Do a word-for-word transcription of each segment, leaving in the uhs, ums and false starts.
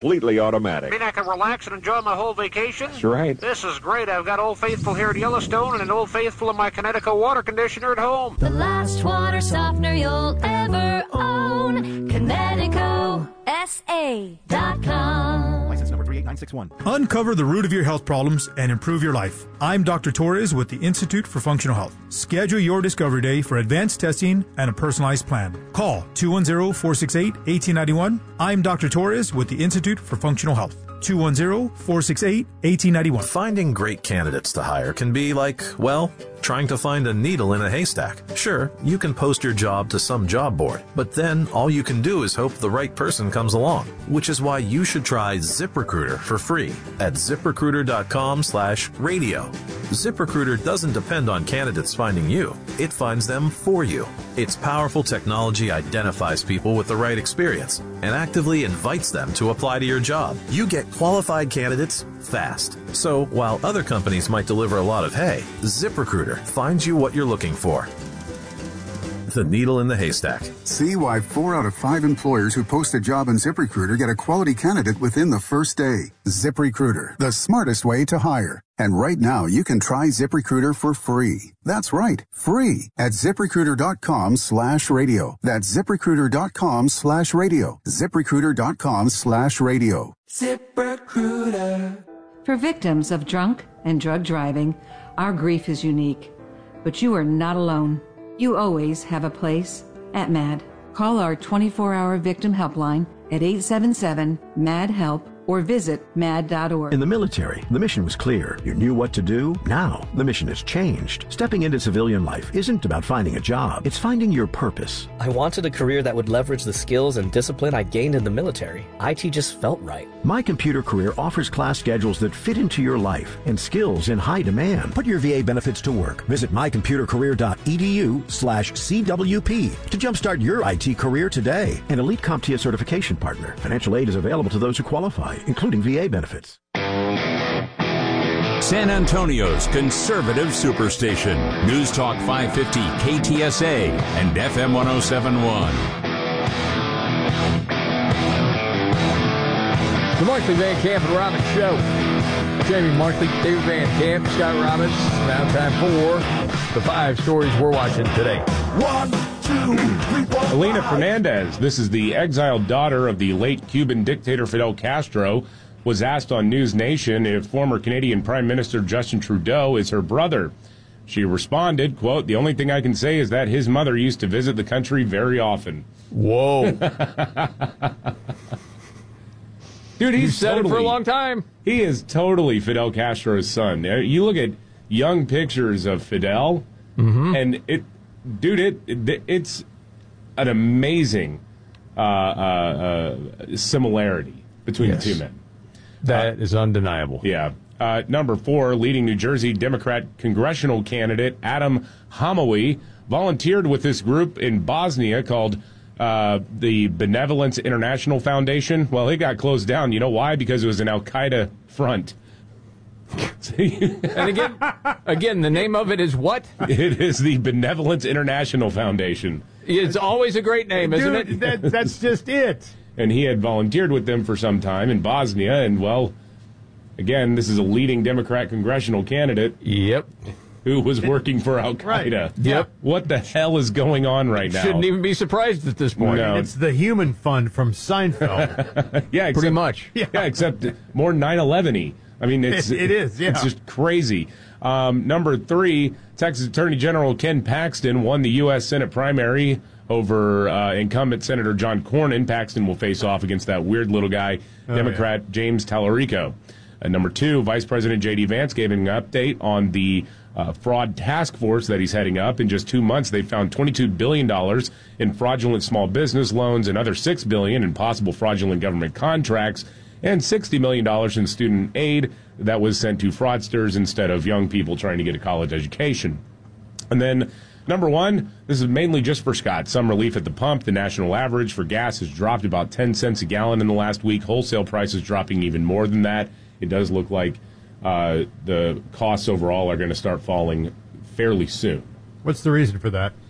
completely automatic. Mean I can relax and enjoy my whole vacation? That's right. This is great. I've got Old Faithful here at Yellowstone and an Old Faithful in my Connecticut water conditioner at home. The last water softener you'll ever own. Connecticut S A dot com. License number three eight nine six one. Uncover the root of your health problems and improve your life. I'm Doctor Torres with the Institute for Functional Health. Schedule your Discovery Day for advanced testing and a personalized plan. Call two one zero, four six eight, one eight nine one. I'm Doctor Torres with the Institute for Functional Health. two one zero, four six eight, one eight nine one. Finding great candidates to hire can be like, well, trying to find a needle in a haystack. Sure, you can post your job to some job board, but then all you can do is hope the right person comes along, which is why you should try ZipRecruiter for free at ZipRecruiter.com slash radio. ZipRecruiter doesn't depend on candidates finding you. It finds them for you. Its powerful technology identifies people with the right experience and actively invites them to apply to your job. You get qualified candidates fast. So while other companies might deliver a lot of hay, ZipRecruiter finds you what you're looking for. The needle in the haystack. See why four out of five employers who post a job in ZipRecruiter get a quality candidate within the first day. ZipRecruiter, the smartest way to hire. And right now, you can try ZipRecruiter for free. That's right, free at ZipRecruiter.com slash radio. That's ZipRecruiter.com slash radio. ZipRecruiter.com slash radio. ZipRecruiter. For victims of drunk and drug driving, our grief is unique. But you are not alone. You always have a place at MAD. Call our twenty-four hour victim helpline at eight seven seven, M A D, HELP or visit mad dot org. In the military, the mission was clear. You knew what to do. Now, the mission has changed. Stepping into civilian life isn't about finding a job. It's finding your purpose. I wanted a career that would leverage the skills and discipline I gained in the military. I T just felt right. My Computer Career offers class schedules that fit into your life and skills in high demand. Put your V A benefits to work. Visit mycomputercareer.edu slash CWP to jumpstart your I T career today. An elite CompTIA certification partner. Financial aid is available to those who qualify, including V A benefits. San Antonio's conservative superstation. News Talk five fifty K T S A and F M one oh seven point one. The Markley, Van Camp and Robbins Show. Jamie Markley, David Van Camp, Scott Robbins. Now time for the five stories we're watching today. One, two, three, four, Elena five. Fernandez, this is the exiled daughter of the late Cuban dictator Fidel Castro, was asked on News Nation if former Canadian Prime Minister Justin Trudeau is her brother. She responded, quote, "The only thing I can say is that his mother used to visit the country very often." Whoa. Dude, he's You've said totally, it for a long time. He is totally Fidel Castro's son. You look at young pictures of Fidel, mm-hmm. and it, dude, it, it it's an amazing uh, uh, uh, similarity between yes. the two men. That uh, is undeniable. Yeah. Uh, number four, leading New Jersey Democrat congressional candidate Adam Hamawi volunteered with this group in Bosnia called uh, the Benevolence International Foundation. Well, it got closed down. You know why? Because it was an Al-Qaeda front. And again, again, the name of it is what? It is the Benevolence International Foundation. It's always a great name, isn't Dude, it? That, that's just it. And he had volunteered with them for some time in Bosnia, and, well, again, this is a leading Democrat congressional candidate. Yep. Who was working for Al-Qaeda. Right. Yep. What the hell is going on right now? Shouldn't even be surprised at this point. No. It's the Human Fund from Seinfeld. Yeah, except, pretty much. Yeah, yeah except more nine eleven-y. I mean, it's it, it is. Yeah, it's just crazy. Um, number three, Texas Attorney General Ken Paxton won the U S Senate primary over uh, incumbent Senator John Cornyn. Paxton will face off against that weird little guy, oh, Democrat yeah. James Tallarico. Uh, number two, Vice President J D Vance gave an update on the uh, fraud task force that he's heading up. In just two months, they found twenty-two billion dollars in fraudulent small business loans, another six billion dollars in possible fraudulent government contracts, and sixty million dollars in student aid that was sent to fraudsters instead of young people trying to get a college education. And then number one, this is mainly just for Scott. Some relief at the pump. The national average for gas has dropped about ten cents a gallon in the last week. Wholesale prices dropping even more than that. It does look like uh, the costs overall are going to start falling fairly soon. What's the reason for that?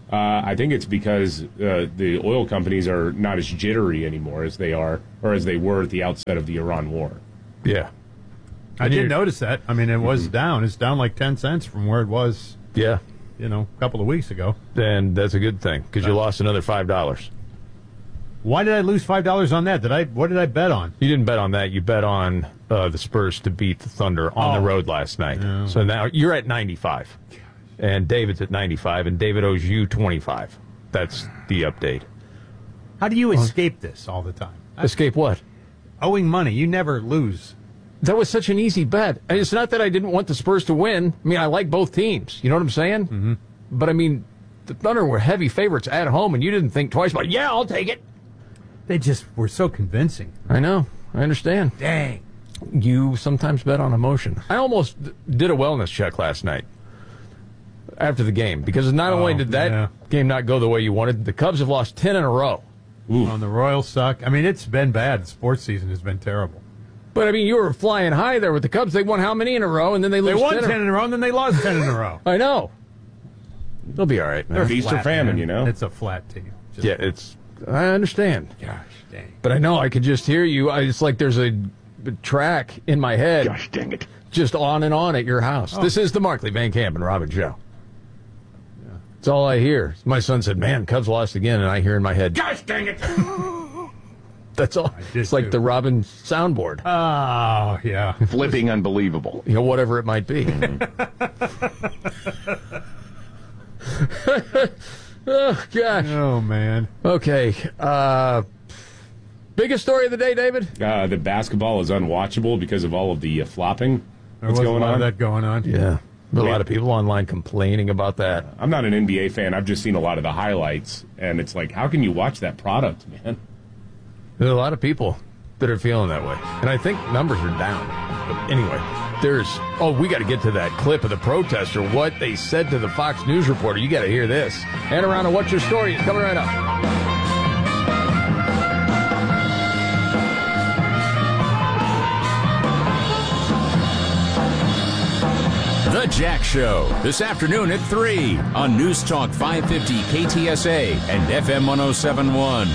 Uh, I think it's because uh, the oil companies are not as jittery anymore as they are, or as they were at the outset of the Iran war. Yeah. I did notice that. I mean, it was mm-hmm. down. It's down like ten cents from where it was, yeah, you know, a couple of weeks ago. And that's a good thing, because you lost another five dollars. Why did I lose five dollars on that? Did I? What did I bet on? You didn't bet on that. You bet on uh, the Spurs to beat the Thunder on oh. the road last night. Yeah. So now you're at ninety-five. And David's at ninety-five, and David owes you twenty-five. That's the update. How do you escape this all the time? Escape what? Owing money. You never lose. That was such an easy bet. And it's not that I didn't want the Spurs to win. I mean, I like both teams. You know what I'm saying? Mm-hmm. But, I mean, the Thunder were heavy favorites at home, and you didn't think twice about, yeah, I'll take it. They just were so convincing. I know. I understand. Dang. You sometimes bet on emotion. I almost did a wellness check last night after the game, because not oh, only did that yeah. game not go the way you wanted, the Cubs have lost ten in a row. Ooh. On the Royals suck. I mean, it's been bad. The sports season has been terrible. But, I mean, you were flying high there with the Cubs. They won how many in a row, and then they lose They won ten, ten in a row, and then they lost ten in a row. I know. They'll be all right, man. They're feast or famine, you know? It's a flat team. Just yeah, it's... I understand. Gosh, dang. But I know I could just hear you. I, it's like there's a, a track in my head. Gosh, dang it. Just on and on at your house. Oh. This is the Markley, Van Camp, and Robin show. Yeah. That's all I hear. My son said, man, Cubs lost again, and I hear in my head, Gosh, dang it. That's all. It's like too. The Robin soundboard. Oh, yeah. Flipping unbelievable. You know, whatever it might be. Oh, gosh. Oh, man. Okay. Uh, biggest story of the day, David? Uh, the basketball is unwatchable because of all of the uh, flopping there that's was going a lot on. of that going on. Yeah. A lot of people online complaining about that. I'm not an N B A fan. I've just seen a lot of the highlights, and it's like, how can you watch that product, man? There's a lot of people that are feeling that way. And I think numbers are down. But anyway, there's... Oh, we got to get to that clip of the protester, what they said to the Fox News reporter. You got to hear this. And around to What's Your Story is coming right up. The Jack Show, this afternoon at three on News Talk five fifty K T S A and F M one oh seven point one.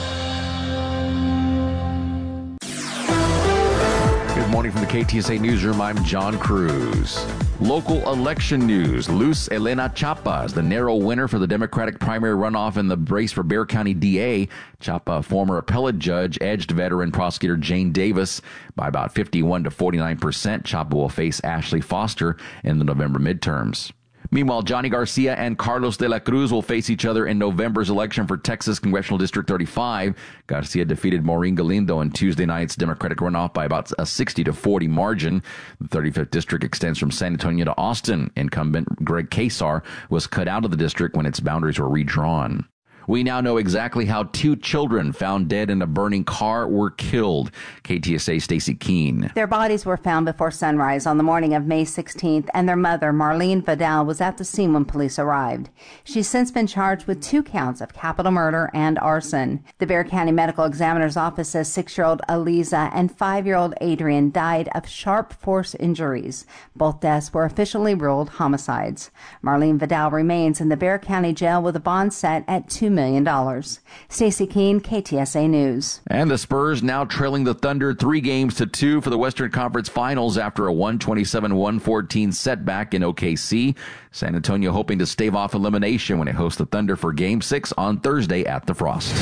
Morning from the K T S A Newsroom, I'm John Cruz. Local election news. Luz Elena Chapa is the narrow winner for the Democratic primary runoff in the race for Bexar County D A. Chapa, former appellate judge, edged veteran prosecutor Jane Davis by about fifty-one to forty-nine percent. Chapa will face Ashley Foster in the November midterms. Meanwhile, Johnny Garcia and Carlos de la Cruz will face each other in November's election for Texas Congressional District thirty-five. Garcia defeated Maureen Galindo in Tuesday night's Democratic runoff by about a sixty to forty margin. The thirty-fifth district extends from San Antonio to Austin. Incumbent Greg Kasar was cut out of the district when its boundaries were redrawn. We now know exactly how two children found dead in a burning car were killed. K T S A Stacey Keene. Their bodies were found before sunrise on the morning of May sixteenth, and their mother, Marlene Vidal, was at the scene when police arrived. She's since been charged with two counts of capital murder and arson. The Bexar County Medical Examiner's Office says six-year-old Aliza and five-year-old Adrian died of sharp force injuries. Both deaths were officially ruled homicides. Marlene Vidal remains in the Bexar County Jail with a bond set at two million dollars. Stacey Keene, K T S A News. And the Spurs now trailing the Thunder three games to two for the Western Conference Finals after a one twenty-seven to one fourteen setback in O K C. San Antonio hoping to stave off elimination when it hosts the Thunder for Game six on Thursday at the Frost.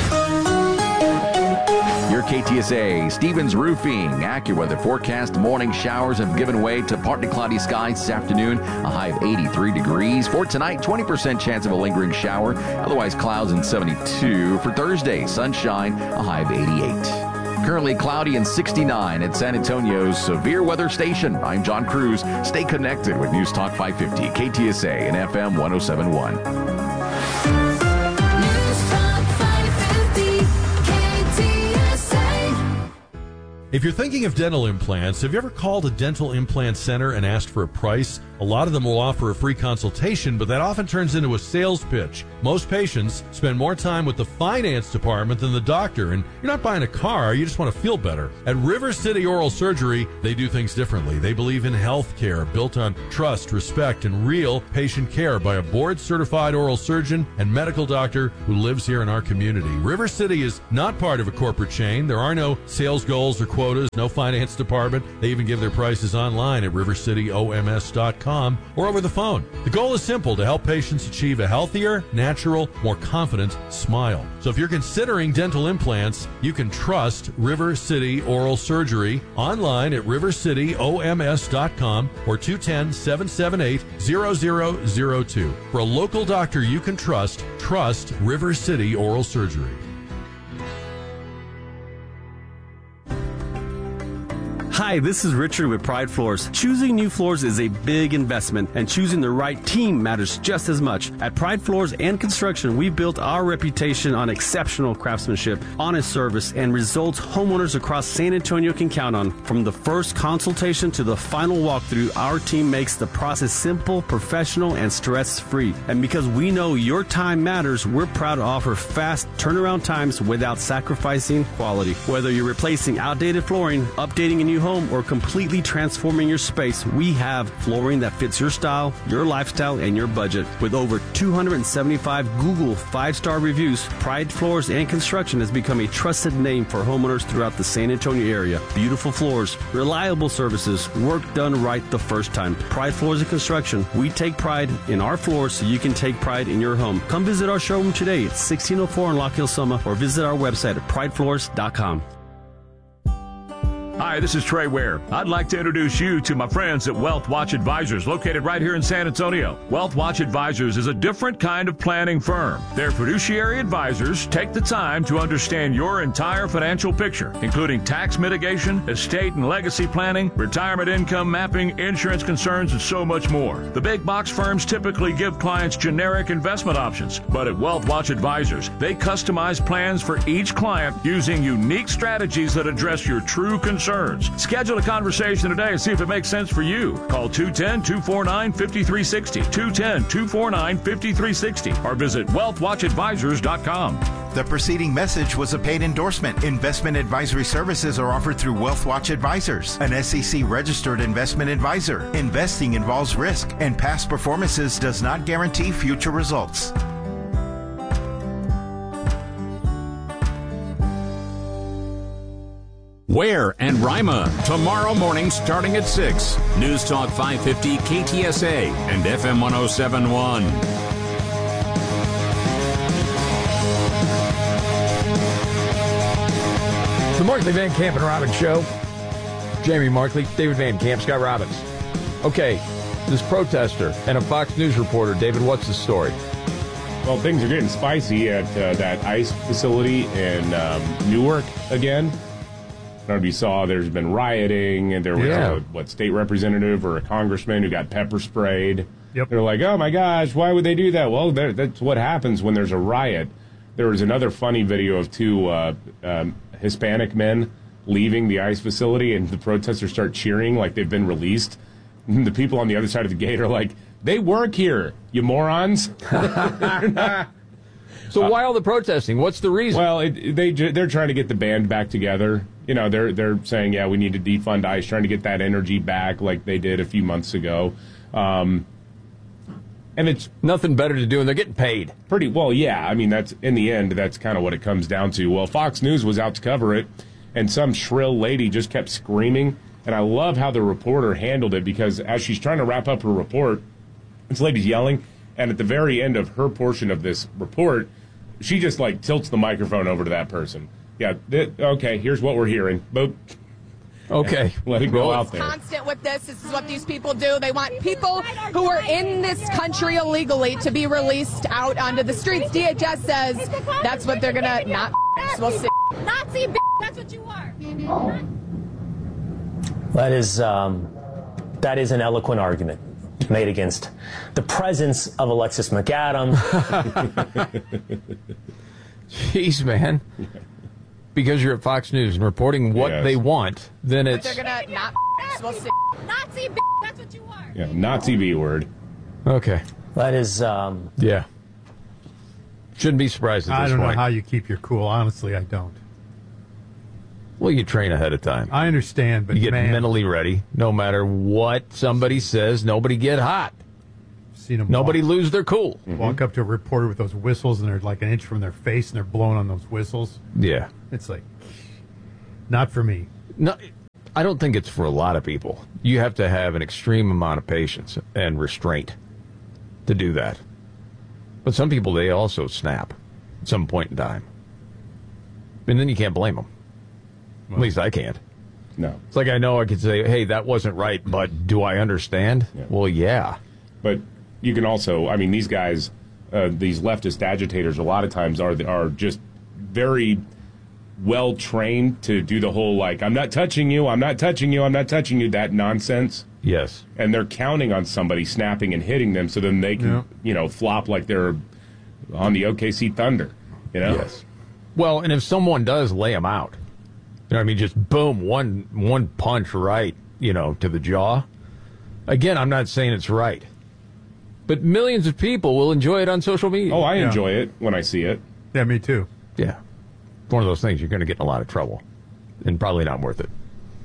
Your K T S A, Stevens Roofing, AccuWeather forecast. Morning showers have given way to partly cloudy skies this afternoon, a high of eighty-three degrees. For tonight, twenty percent chance of a lingering shower, otherwise clouds and seventy-two. For Thursday, sunshine, a high of eighty-eight. Currently cloudy and sixty-nine at San Antonio's Severe Weather Station. I'm John Cruz. Stay connected with News Talk five fifty, K T S A and F M one oh seven point one. If you're thinking of dental implants, have you ever called a dental implant center and asked for a price? A lot of them will offer a free consultation, but that often turns into a sales pitch. Most patients spend more time with the finance department than the doctor, and you're not buying a car, you just want to feel better. At River City Oral Surgery, they do things differently. They believe in health care built on trust, respect, and real patient care by a board-certified oral surgeon and medical doctor who lives here in our community. River City is not part of a corporate chain. There are no sales goals or quotas, no finance department. They even give their prices online at river city o m s dot com or over the phone. The goal is simple: to help patients achieve a healthier, natural, more confident smile. So if you're considering dental implants, you can trust River City Oral Surgery online at river city o m s dot com or two one zero, seven seven eight, zero zero zero two. For a local doctor you can trust, trust River City Oral Surgery. Hi, this is Richard with Pride Floors. Choosing new floors is a big investment, and choosing the right team matters just as much. At Pride Floors and Construction, we built our reputation on exceptional craftsmanship, honest service, and results homeowners across San Antonio can count on. From the first consultation to the final walkthrough, our team makes the process simple, professional, and stress-free. And because we know your time matters, we're proud to offer fast turnaround times without sacrificing quality. Whether you're replacing outdated flooring, updating a new home, or completely transforming your space, we have flooring that fits your style, your lifestyle, and your budget. With over two hundred seventy-five Google five-star reviews, Pride Floors and Construction has become a trusted name for homeowners throughout the San Antonio area. Beautiful floors, reliable services, work done right the first time. Pride Floors and Construction. We take pride in our floors so you can take pride in your home. Come visit our showroom today at sixteen oh four in Lock Hill, Soma, or visit our website at pride floors dot com. Hi, this is Trey Ware. I'd like to introduce you to my friends at Wealth Watch Advisors, located right here in San Antonio. Wealth Watch Advisors is a different kind of planning firm. Their fiduciary advisors take the time to understand your entire financial picture, including tax mitigation, estate and legacy planning, retirement income mapping, insurance concerns, and so much more. The big box firms typically give clients generic investment options, but at Wealth Watch Advisors, they customize plans for each client using unique strategies that address your true concerns. Schedule a conversation today and see if it makes sense for you. Call two one zero, two four nine, five three six zero, two one zero, two four nine, five three six zero, or visit wealth watch advisors dot com. The preceding message was a paid endorsement. Investment advisory services are offered through Wealth Watch Advisors, an S E C-registered investment advisor. Investing involves risk, and past performances does not guarantee future results. Ware and Rima, tomorrow morning starting at six. News Talk five fifty K T S A and F M one oh seven point one. The Markley, Van Camp, and Robbins Show. Jamie Markley, David Van Camp, Scott Robbins. Okay, this protester and a Fox News reporter. David, what's the story? Well, things are getting spicy at uh, that ICE facility in um, Newark again. I don't know if you saw, there's been rioting, and there was Yeah. a what state representative or a congressman who got pepper sprayed. Yep. They're like, oh my gosh, why would they do that? Well, there- that's what happens when there's a riot. There was another funny video of two uh, um, Hispanic men leaving the ICE facility, and the protesters start cheering like they've been released. And the people on the other side of the gate are like, they work here, you morons. So why all the protesting? What's the reason? Well, it, they ju- they're trying to get the band back together. You know, they're they're saying, yeah, we need to defund ICE, trying to get that energy back like they did a few months ago. Um, and it's nothing better to do, and they're getting paid. Pretty well, yeah. I mean, that's in the end, that's kind of what it comes down to. Well, Fox News was out to cover it, and some shrill lady just kept screaming. And I love how the reporter handled it, because as she's trying to wrap up her report, this lady's yelling, and at the very end of her portion of this report, she just like tilts the microphone over to that person. Yeah, th- okay, here's what we're hearing. Boop. Okay. Let it go out there. Constant with this. This is what these people do. They want people who are in this country illegally to be released out onto the streets. D H S says that's what they're gonna not. We'll see. Nazi, that's what you are. That is um, that is an eloquent argument made against the presence of Alexis McAdam. Jeez, man. Because you're at Fox News and reporting what Yes. they want, then But it's... they're gonna not. We'll see. Nazi, that's what Yeah, Nazi B word. Okay. That is, um... Yeah. Shouldn't be surprised at I this don't point. know how you keep your cool. Honestly, I don't. Well, you train ahead of time. I understand, but you get man, mentally ready. No matter what somebody says, nobody get hot. Seen them Nobody walk, lose their cool. walk up to a reporter with those whistles, and they're like an inch from their face, and they're blowing on those whistles. Yeah. It's like, not for me. No, I don't think it's for a lot of people. You have to have an extreme amount of patience and restraint to do that. But some people, they also snap at some point in time. And then you can't blame them. Well, at least I can't. No. It's like I know I could say, hey, that wasn't right, but do I understand? Yeah. Well, yeah. But you can also, I mean, these guys, uh, these leftist agitators, a lot of times are are just very well trained to do the whole, like, I'm not touching you, I'm not touching you, I'm not touching you, that nonsense. Yes. And they're counting on somebody snapping and hitting them so then they can, Yeah. you know, flop like they're on the O K C Thunder, you know? Yes. Well, and if someone does lay them out, you know what I mean, just boom, one one punch right, you know, to the jaw. Again, I'm not saying it's right. But millions of people will enjoy it on social media. Oh, I Yeah. enjoy it when I see it. Yeah, me too. Yeah. It's one of those things you're going to get in a lot of trouble. And probably not worth it.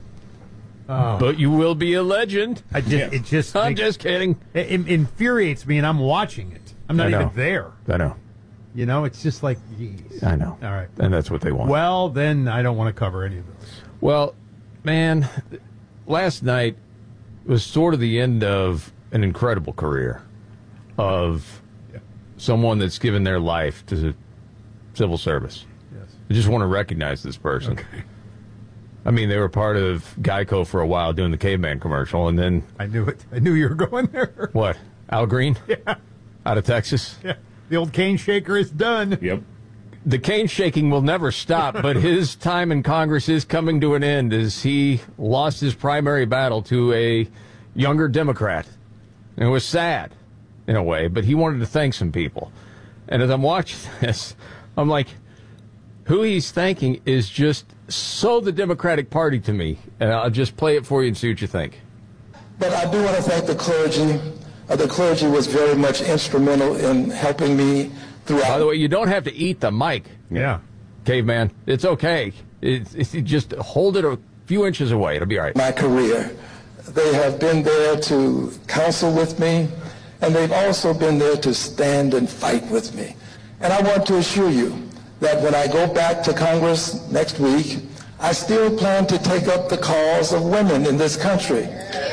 Oh. But you will be a legend. I just, Yeah. it just, I'm makes- just kidding. it, it infuriates me, and I'm watching it. I'm not I know. even there. I know. You know, it's just like, geez. I know. All right. And that's what they want. Well, then I don't want to cover any of those. Well, man, last night was sort of the end of an incredible career of Yeah. someone that's given their life to the civil service. Yes. I just want to recognize this person. Okay. I mean, they were part of Geico for a while doing the caveman commercial, and then I knew it. I knew you were going there. what? Al Green? Yeah. Out of Texas? Yeah. The old cane shaker is done. Yep. The cane shaking will never stop, but his time in Congress is coming to an end as he lost his primary battle to a younger Democrat. And it was sad, in a way, but he wanted to thank some people. And as I'm watching this, I'm like, who he's thanking is just so the Democratic Party to me. And I'll just play it for you and see what you think. But I do want to thank the clergy. Uh, the clergy was very much instrumental in helping me throughout. By the way, you don't have to eat the mic. Yeah. Caveman. It's okay. It's, it's, just hold it a few inches away. It'll be all right. My career. They have been there to counsel with me, and they've also been there to stand and fight with me. And I want to assure you that when I go back to Congress next week, I still plan to take up the cause of women in this country.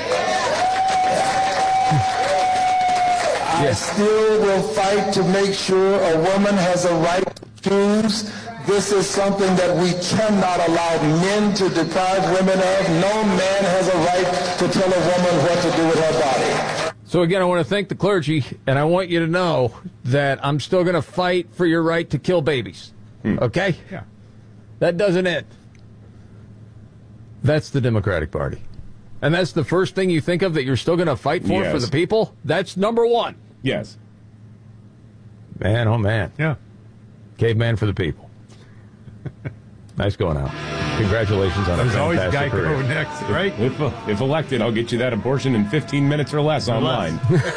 I still will fight to make sure a woman has a right to choose. This is something that we cannot allow men to deprive women of. No man has a right to tell a woman what to do with her body. So again, I want to thank the clergy, and I want you to know that I'm still going to fight for your right to kill babies. Hmm. Okay? Yeah. That doesn't end. That's the Democratic Party. And that's the first thing you think of that you're still going to fight for, Yes. for the people? That's number one. Yes. Man, oh man. Yeah. Caveman for the people. Nice going out. Congratulations on a There's always fantastic Geico career. next, right? If, if elected, I'll get you that abortion in fifteen minutes or less online.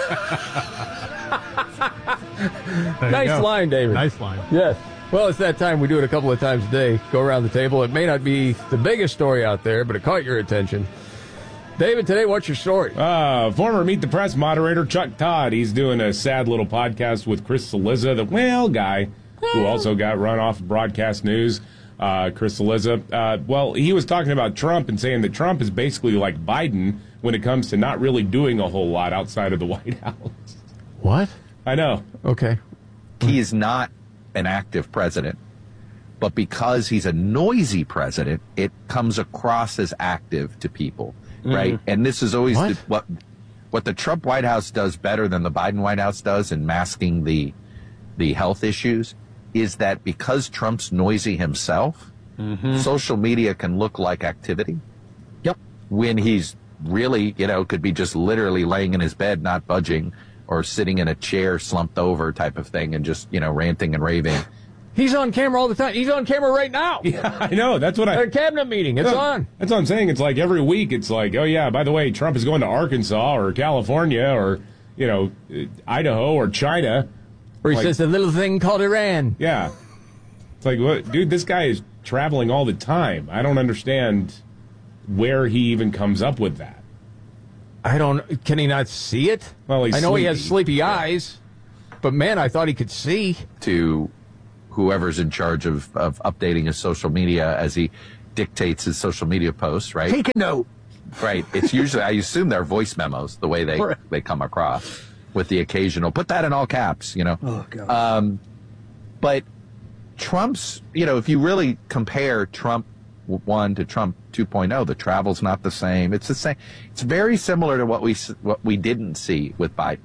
There you Nice go. line, David. Nice line. Yes. Well, it's that time. We do it a couple of times a day. Go around the table. It may not be the biggest story out there, but it caught your attention. David, today, what's your story? Uh, former Meet the Press moderator Chuck Todd. He's doing a sad little podcast with Chris Cillizza, the whale guy, who also got run off of broadcast news. Uh, Chris Cillizza. Uh, well, he was talking about Trump and saying that Trump is basically like Biden when it comes to not really doing a whole lot outside of the White House. What? I know. Okay. He is not an active president, but because he's a noisy president, it comes across as active to people, right? Mm-hmm. And this is always What? the, what what the Trump White House does better than the Biden White House does in masking the the health issues is that because Trump's noisy himself, Mm-hmm. social media can look like activity. Yep. When he's really, you know, could be just literally laying in his bed, not budging, or sitting in a chair slumped over type of thing and just, you know, ranting and raving. He's on camera all the time. He's on camera right now. Yeah, I know. That's what I... At a cabinet meeting. It's no, on. That's what I'm saying. It's like every week, it's like, oh, yeah, by the way, Trump is going to Arkansas or California or, you know, Idaho or China. Or he like, says a little thing called Iran. Yeah. It's like, what, dude, this guy is traveling all the time. I don't understand where he even comes up with that. I don't... Can he not see it? Well, he's I know sleepy. he has sleepy yeah. eyes, but, man, I thought he could see. To whoever's in charge of, of updating his social media as he dictates his social media posts, right? Take a note. Right. It's usually, I assume they're voice memos, the way they, they come across, with the occasional, put that in all caps, you know. Oh, God. Um, but Trump's, you know, if you really compare Trump one to Trump two point oh, the travel's not the same. It's the same. It's very similar to what we what we didn't see with Biden.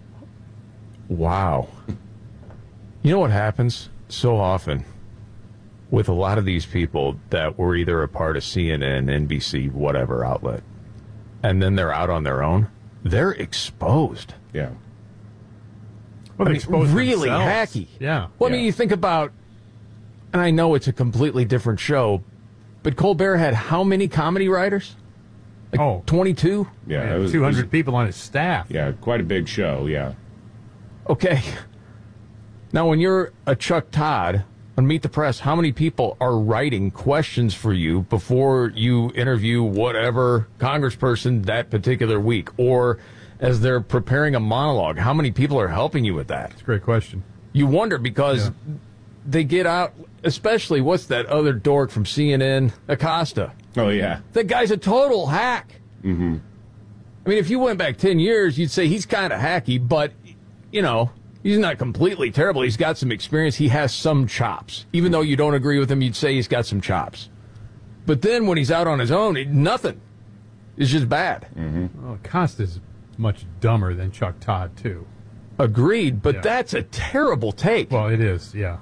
Wow. You know what happens so often with a lot of these people that were either a part of C N N, N B C, whatever outlet, and then they're out on their own? They're exposed. Yeah. Well, I they mean, expose really themselves. hacky. Yeah. Well, yeah. I mean, you think about, and I know it's a completely different show, but Colbert had how many comedy writers? Like oh. twenty-two? Yeah. yeah it was, two hundred it was, people on his staff. Yeah, quite a big show, yeah. Okay. Now, when you're a Chuck Todd on Meet the Press, how many people are writing questions for you before you interview whatever congressperson that particular week? Or as they're preparing a monologue, how many people are helping you with that? That's a great question. You wonder because yeah. they get out, especially, what's that other dork from C N N, Acosta? Oh, yeah. That guy's a total hack. Mm-hmm. I mean, if you went back ten years, you'd say he's kind of hacky, but, you know, he's not completely terrible. He's got some experience. He has some chops. Even though you don't agree with him, you'd say he's got some chops. But then when he's out on his own, it, nothing. It's just bad. Mm-hmm. Well, Acosta's much dumber than Chuck Todd, too. Agreed, but yeah. that's a terrible take. Well, it is, yeah.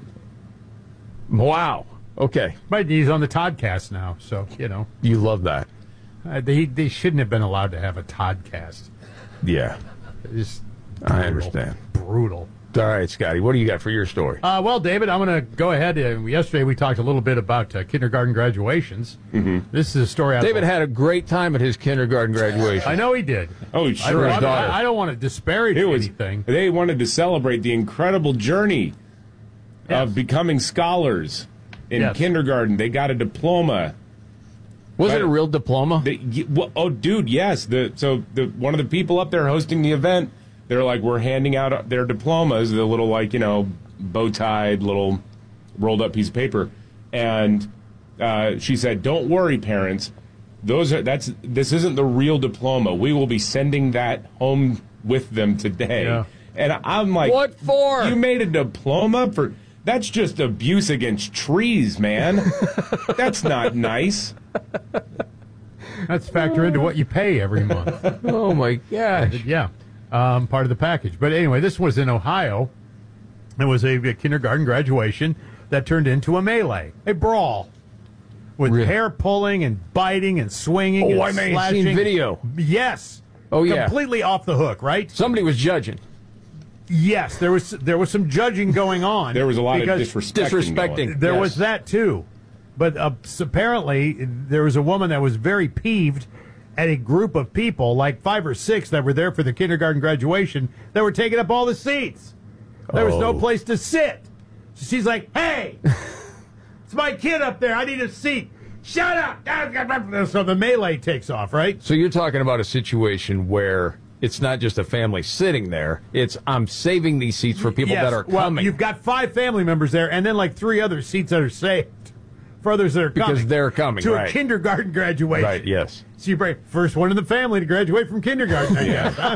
Wow. Okay. But he's on the Toddcast now, so, you know. You love that. Uh, they, they shouldn't have been allowed to have a Toddcast. Yeah. It's brutal. I understand. Brutal. All right, Scotty, what do you got for your story? Uh, well, David, I'm going to go ahead. Uh, yesterday we talked a little bit about uh, kindergarten graduations. Mm-hmm. This is a story out David of... had a great time at his kindergarten graduation. I know he did. Oh, sure. I, I, I don't want to disparage it was, anything. They wanted to celebrate the incredible journey yes. of becoming scholars in yes. kindergarten. They got a diploma. Was but it a real diploma? They, well, oh, dude, yes. The so the one of the people up there hosting the event, they're like, we're handing out their diplomas, the little, like, you know, bow-tied, little rolled-up piece of paper. And uh, she said, don't worry, parents. Those are that's this isn't the real diploma. We will be sending that home with them today. Yeah. And I'm like, what for? You made a diploma for... That's just abuse against trees, man. That's not nice. That's factor into what you pay every month. Oh, my gosh. Yeah. Um, part of the package. But anyway, this was in Ohio. It was a, a kindergarten graduation that turned into a melee, a brawl, with really? hair pulling and biting and swinging. Oh, and I may slashing. have seen video. Yes. Oh, yeah. Completely off the hook, right? Somebody was judging. Yes, there was there was some judging going on. There was a lot of disrespecting. disrespecting. There yes. was that too, but uh, apparently there was a woman that was very peeved at a group of people, like five or six, that were there for the kindergarten graduation, that were taking up all the seats. There was oh. no place to sit. So she's like, "Hey, it's my kid up there. I need a seat. Shut up!" So the melee takes off, right? So you're talking about a situation where it's not just a family sitting there. It's, I'm saving these seats for people yes. that are well, coming. You've got five family members there, and then like three other seats that are saved for others that are coming. Because they're coming, to right. a kindergarten graduation. Right, yes. So you break first one in the family to graduate from kindergarten, I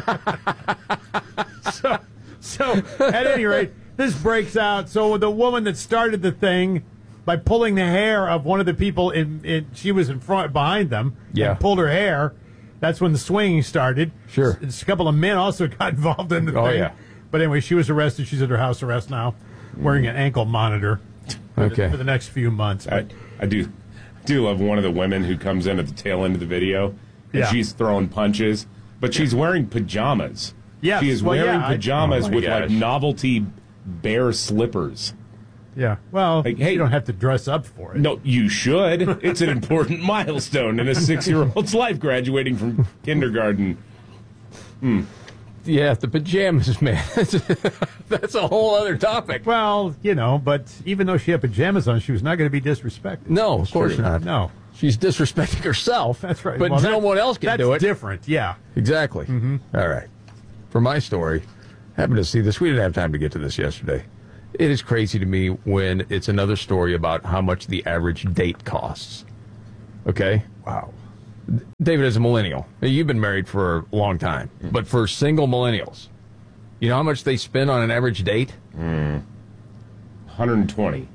guess. so, so, at any rate, this breaks out. So the woman that started the thing by pulling the hair of one of the people, in, in she was in front, behind them, yeah. and pulled her hair. That's when the swinging started. Sure. A couple of men also got involved in the oh, thing. Yeah. But anyway, she was arrested. She's under house arrest now, wearing an ankle monitor for, okay. the, for the next few months. I, I do I do love one of the women who comes in at the tail end of the video, and yeah. she's throwing punches, but she's wearing pajamas. Yes. She is well, wearing yeah, pajamas I, oh with, gosh. like, novelty bear slippers. Yeah. Well, Like, hey, you don't have to dress up for it. No, you should. It's an important milestone in a six-year-old's life, graduating from kindergarten. Hmm. Yeah, the pajamas, man. That's a whole other topic. Well, you know, but even though she had pajamas on, she was not going to be disrespected. No, of course true. not. No. She's disrespecting herself. That's right. But Well, no that- one else can that's do it. different, yeah. Exactly. Mhm. All right. For my story, happened to see this. We didn't have time to get to this yesterday. It is crazy to me when it's another story about how much the average date costs. Okay? Wow. David, as a millennial, you've been married for a long time, but for single millennials, you know how much they spend on an average date? Mm. one hundred twenty.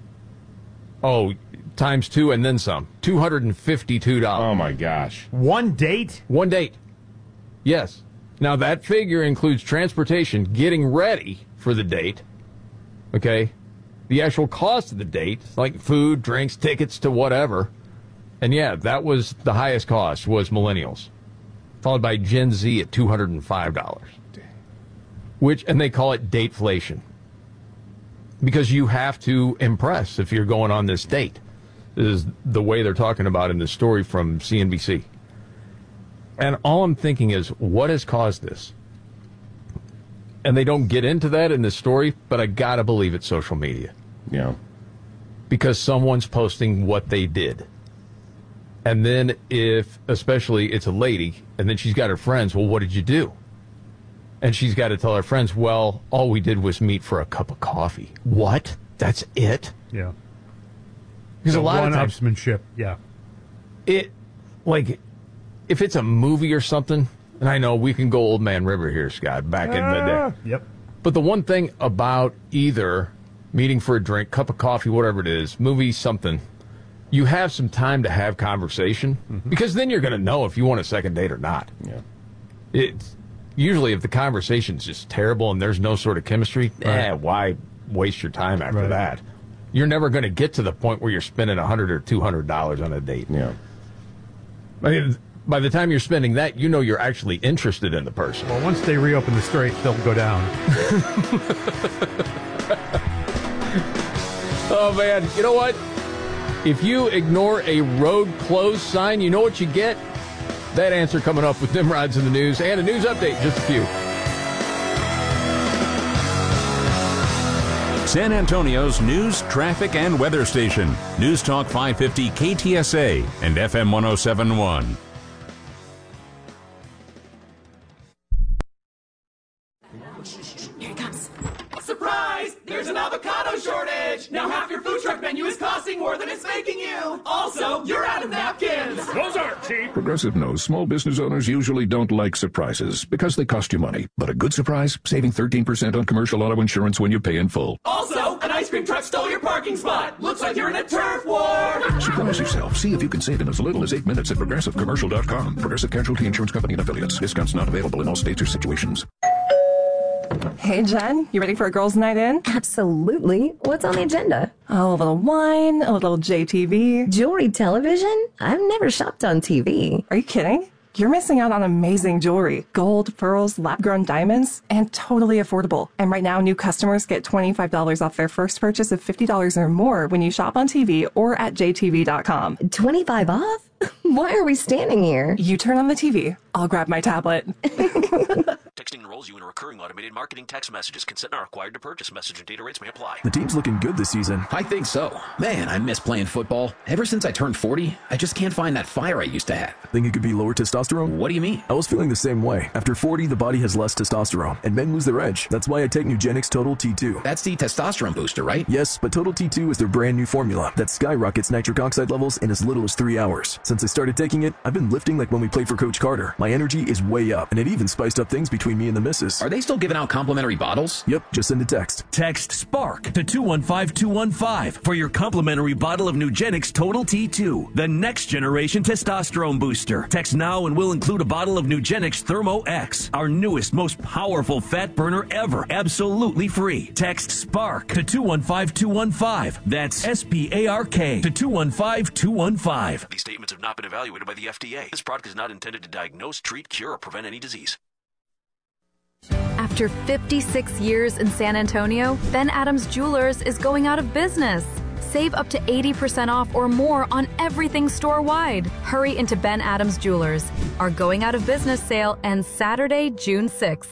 Oh, times two and then some. two hundred fifty-two dollars. Oh, my gosh. One date? One date. Yes. Now, that figure includes transportation, getting ready for the date, okay? The actual cost of the date, like food, drinks, tickets to whatever. And, yeah, that was the highest cost, was millennials, followed by Gen Z at two hundred five dollars. Which, and they call it dateflation. Because you have to impress if you're going on this date. This is the way they're talking about in the story from C N B C. And all I'm thinking is, what has caused this? And they don't get into that in this story, but I gotta believe it's social media. Yeah. Because someone's posting what they did. And then if, especially, it's a lady, and then she's got her friends, well, what did you do? And she's got to tell her friends, well, all we did was meet for a cup of coffee. What? That's it? Yeah. Because a lot of times, one-upsmanship, yeah. it, like, if it's a movie or something, and I know we can go Old Man River here, Scott, back in the Ah, day. Yep. But the one thing about either meeting for a drink, cup of coffee, whatever it is, movie, something, you have some time to have conversation, Mm-hmm. because then you're going to know if you want a second date or not. Yeah. It's usually if the conversation's just terrible and there's no sort of chemistry, Right. eh, why waste your time after Right. that? You're never going to get to the point where you're spending one hundred or two hundred dollars on a date. Yeah. I mean, by the time you're spending that, you know you're actually interested in the person. Well, once they reopen the straits, they'll go down. Oh, man. You know what? If you ignore a road closed sign, you know what you get? That answer coming up with Nimrod's in the news and a news update in just a few. San Antonio's news, traffic, and weather station. News Talk five fifty K T S A and F M one oh seven point one. Here it comes. Surprise! There's an avocado shortage! Now half your food truck menu is costing more than it's making you! Also, you're out of napkins! Those aren't cheap. Progressive knows small business owners usually don't like surprises because they cost you money. But a good surprise, saving thirteen percent on commercial auto insurance when you pay in full. Also, an ice cream truck stole your parking spot! Looks like you're in a turf war! Surprise yourself. See if you can save in as little as eight minutes at progressive commercial dot com. Progressive Casualty Insurance Company and Affiliates. Discounts not available in all states or situations. Hey, Jen, you ready for a girls' night in? Absolutely. What's on the agenda? Oh, a little wine, a little J T V. Jewelry television? I've never shopped on T V. Are you kidding? You're missing out on amazing jewelry. Gold, pearls, lab-grown diamonds, and totally affordable. And right now, new customers get twenty-five dollars off their first purchase of fifty dollars or more when you shop on T V or at J T V dot com. twenty-five off? Why are we standing here? You turn on the T V. I'll grab my tablet. Texting enrolls you in a recurring automated marketing text messages. Consent not required to purchase. Message and data rates may apply. The team's looking good this season. I think so. Man, I miss playing football. Ever since I turned forty, I just can't find that fire I used to have. Think it could be lower testosterone? What do you mean? I was feeling the same way. After forty, the body has less testosterone, and men lose their edge. That's why I take Nugenix Total T two. That's the testosterone booster, right? Yes, but Total T two is their brand new formula that skyrockets nitric oxide levels in as little as three hours. Since I started taking it, I've been lifting like when we played for Coach Carter. My energy is way up, and it even spiced up things between me and the missus. Are they still giving out complimentary bottles? Yep, just send a text. Text SPARK to two one five two one five for your complimentary bottle of Nugenix Total T two, the next generation testosterone booster. Text now and we'll include a bottle of Nugenix Thermo X, our newest, most powerful fat burner ever, absolutely free. Text SPARK to two one five two one five. That's S P A R K to two one five two one five. These statements have not been evaluated by the F D A. This product is not intended to diagnose, treat, cure, or prevent any disease. After fifty-six years in San Antonio, Ben Adams Jewelers is going out of business. Save up to eighty percent off or more on everything store-wide. Hurry into Ben Adams Jewelers. Our going out of business sale ends Saturday, June sixth.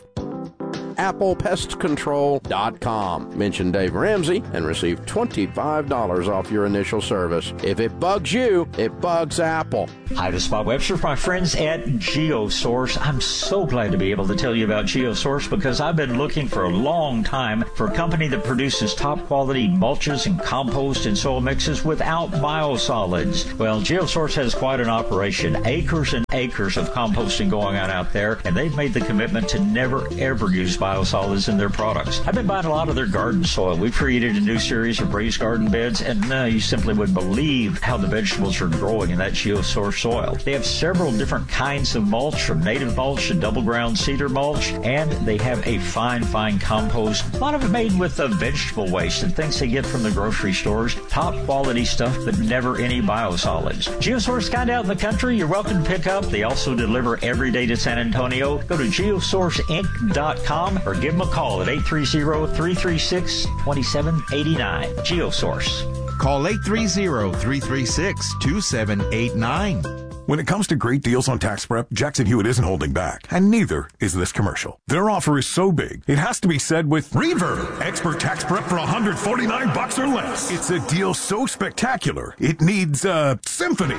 Apple Pest Control dot com. Mention Dave Ramsey and receive twenty-five dollars off your initial service. If it bugs you, it bugs Apple. Hi, this is Bob Webster, my friends at GeoSource. I'm so glad to be able to tell you about GeoSource because I've been looking for a long time for a company that produces top quality mulches and compost and soil mixes without biosolids. Well, GeoSource has quite an operation, acres and acres of composting going on out there, and they've made the commitment to never ever use biosolids in their products. I've been buying a lot of their garden soil. We've created a new series of raised garden beds, and uh, you simply wouldn't believe how the vegetables are growing in that GeoSource soil. They have several different kinds of mulch, from native mulch to double ground cedar mulch, and they have a fine, fine compost. A lot of it made with uh, vegetable waste and things they get from the grocery stores. Top quality stuff, but never any biosolids. GeoSource kind out in the country, you're welcome to pick up. They also deliver every day to San Antonio. Go to geosource inc dot com or give them a call at eight three zero, three three six, two seven eight nine. GeoSource. Call eight three zero, three three six, two seven eight nine. When it comes to great deals on tax prep, Jackson Hewitt isn't holding back, and neither is this commercial. Their offer is so big, it has to be said with Reverb, expert tax prep for one hundred forty-nine bucks or less. It's a deal so spectacular, it needs a symphony,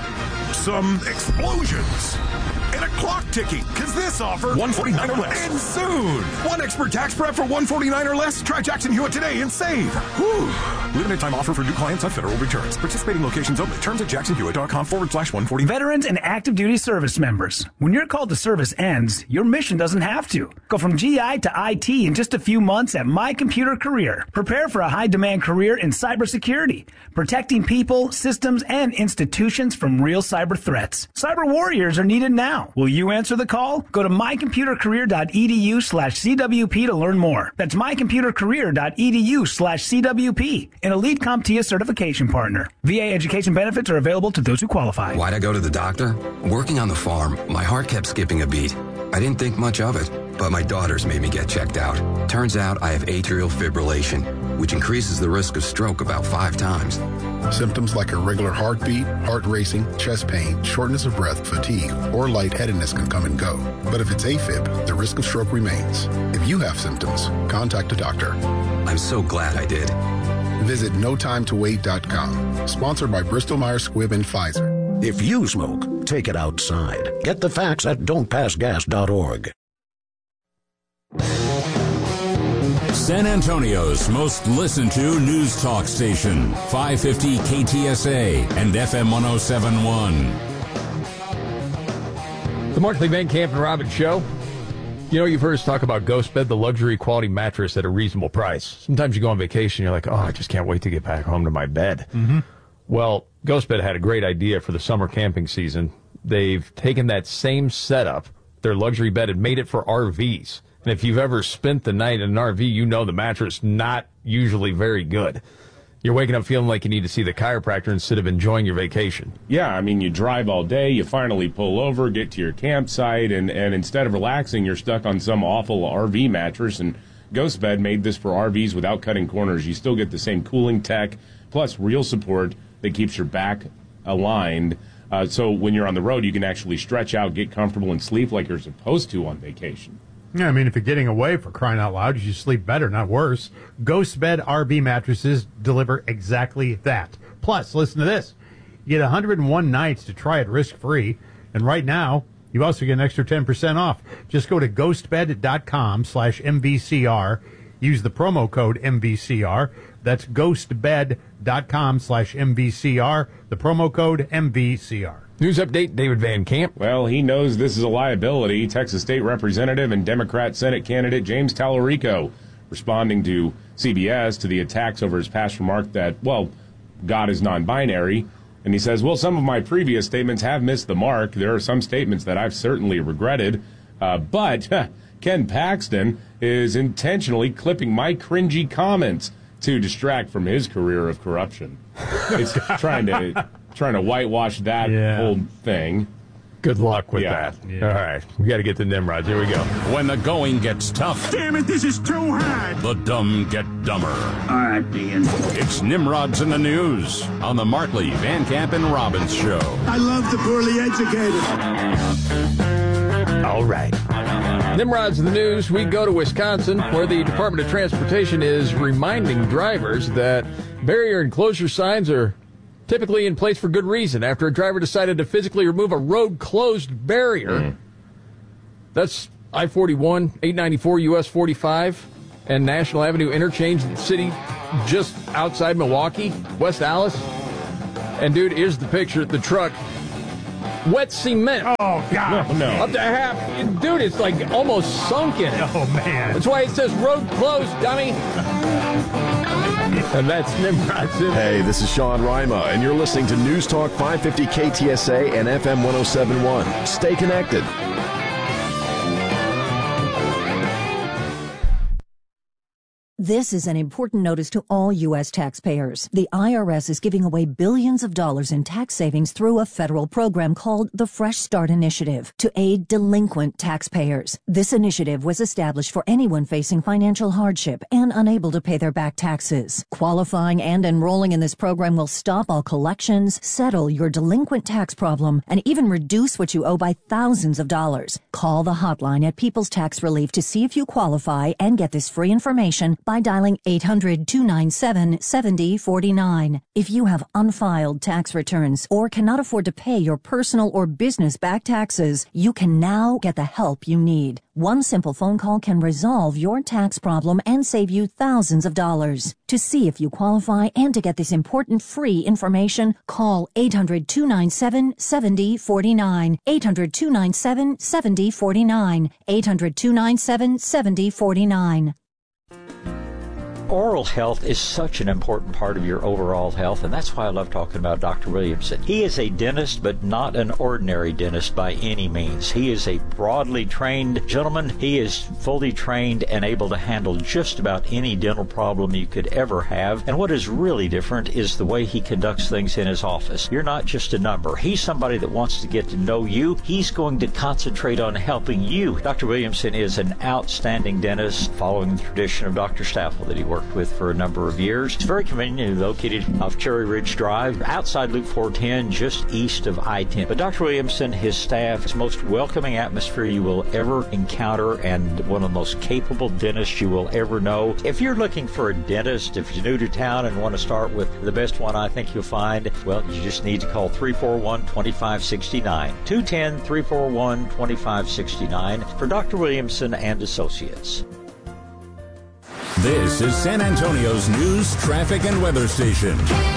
some explosions, and a clock ticking, because this offer one forty-nine or less ends soon. One expert tax prep for one forty-nine or less. Try Jackson Hewitt today and save. Whew. Limited time offer for new clients on federal returns. Participating locations only. Terms at jackson hewitt dot com forward slash one forty. Veterans and active duty service members. When your call to service ends, your mission doesn't have to. Go from G I to I T in just a few months at My Computer Career. Prepare for a high demand career in cybersecurity, protecting people, systems, and institutions from real cyber threats. Cyber warriors are needed now. Will you answer the call? Go to my computer career dot e d u slash C W P to learn more. That's my computer career dot e d u slash C W P, an elite CompTIA certification partner. V A education benefits are available to those who qualify. Why'd I go to the doctor? Working on the farm, my heart kept skipping a beat. I didn't think much of it, but my daughters made me get checked out. Turns out I have atrial fibrillation, which increases the risk of stroke about five times. Symptoms like irregular heartbeat, heart racing, chest pain, shortness of breath, fatigue, or lightheadedness can come and go. But if it's AFib, the risk of stroke remains. If you have symptoms, contact a doctor. I'm so glad I did. Visit no time to wait dot com. Sponsored by Bristol Myers Squibb and Pfizer. If you smoke, take it outside. Get the facts at don't pass gas dot org. San Antonio's most listened to news talk station, five fifty K T S A and F M one oh seven point one. The Markley, Van Camp, and Robbins Show. You know, you've heard us talk about GhostBed, the luxury quality mattress at a reasonable price. Sometimes you go on vacation, you're like, oh, I just can't wait to get back home to my bed. Mm-hmm. Well, GhostBed had a great idea for the summer camping season. They've taken that same setup, their luxury bed, and made it for R Vs. And if you've ever spent the night in an R V, you know the mattress not usually very good. You're waking up feeling like you need to see the chiropractor instead of enjoying your vacation. Yeah, I mean, you drive all day, you finally pull over, get to your campsite, and, and instead of relaxing, you're stuck on some awful R V mattress. And GhostBed made this for R Vs without cutting corners. You still get the same cooling tech, plus real support that keeps your back aligned. Uh, so when you're on the road, you can actually stretch out, get comfortable, and sleep like you're supposed to on vacation. Yeah, I mean, if you're getting away, for crying out loud, you should sleep better, not worse. GhostBed R V mattresses deliver exactly that. Plus, listen to this. You get one hundred one nights to try it risk-free. And right now, you also get an extra ten percent off. Just go to ghostbed dot com slash M V C R. Use the promo code M V C R. That's ghostbed dot com slash M V C R. The promo code M V C R. News update, David Van Camp. Well, he knows this is a liability. Texas State Representative and Democrat Senate candidate James Tallarico responding to C B S to the attacks over his past remark that, well, God is non-binary. And he says, well, some of my previous statements have missed the mark. There are some statements that I've certainly regretted. Uh, but Ken Paxton is intentionally clipping my cringy comments to distract from his career of corruption. It's trying to... trying to whitewash that yeah. whole thing. Good luck with Yeah. that. Yeah. All right. We got to get to Nimrods. Here we go. When the going gets tough, Damn it, this is too hard. the dumb get dumber. All right, Dean. It's Nimrods in the News on the Markley, Van Camp, and Robbins Show. I love the poorly educated. All right. Nimrods in the News. We go to Wisconsin, where the Department of Transportation is reminding drivers that barrier enclosure signs are typically in place for good reason after a driver decided to physically remove a road-closed barrier. Mm. That's I forty-one, eight ninety-four U S forty-five, and National Avenue interchange in the city just outside Milwaukee, West Allis. And, dude, here's the picture. The truck, wet cement. Oh, God. No, no. Up to half. Dude, it's like almost sunk in it. Oh, man. That's why it says road closed, dummy. And that's Nimrod's. Hey, this is Sean Rima, and you're listening to News Talk five fifty K T S A and F M one oh seven point one. Stay connected. This is an important notice to all U S taxpayers. The I R S is giving away billions of dollars in tax savings through a federal program called the Fresh Start Initiative to aid delinquent taxpayers. This initiative was established for anyone facing financial hardship and unable to pay their back taxes. Qualifying and enrolling in this program will stop all collections, settle your delinquent tax problem, and even reduce what you owe by thousands of dollars. Call the hotline at People's Tax Relief to see if you qualify and get this free information by dialing eight hundred, two nine seven, seven oh four nine. If you have unfiled tax returns or cannot afford to pay your personal or business back taxes, you can now get the help you need. One simple phone call can resolve your tax problem and save you thousands of dollars. To see if you qualify and to get this important free information, call eight hundred, two nine seven, seven oh four nine, eight hundred, two nine seven, seven oh four nine, eight hundred, two nine seven, seven oh four nine. Oral health is such an important part of your overall health, and that's why I love talking about Doctor Williamson. He is a dentist, but not an ordinary dentist by any means. He is a broadly trained gentleman. He is fully trained and able to handle just about any dental problem you could ever have. And what is really different is the way he conducts things in his office. You're not just a number. He's somebody that wants to get to know you. He's going to concentrate on helping you. Doctor Williamson is an outstanding dentist, following the tradition of Doctor Staffel that he worked with for a number of years. It's very conveniently located off Cherry Ridge Drive, outside Loop four ten, just east of I ten. But Doctor Williamson, his staff, is the most welcoming atmosphere you will ever encounter and one of the most capable dentists you will ever know. If you're looking for a dentist, if you're new to town and want to start with the best one I think you'll find, well, you just need to call three four one, two five six nine, two one zero, three four one, two five six nine for Doctor Williamson and Associates. This is San Antonio's news, traffic, and weather station.